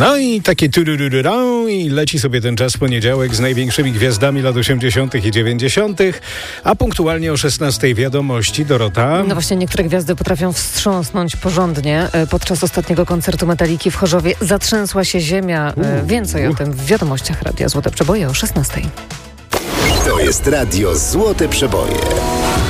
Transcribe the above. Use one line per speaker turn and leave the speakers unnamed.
No i takie tururururą i leci sobie ten czas poniedziałek z największymi gwiazdami lat 80. i 90., a punktualnie o 16 wiadomości. Dorota.
No właśnie, niektóre gwiazdy potrafią wstrząsnąć porządnie. Podczas ostatniego koncertu Metaliki w Chorzowie zatrzęsła się ziemia. Więcej o tym w wiadomościach Radia Złote Przeboje o 16.
To jest Radio Złote Przeboje.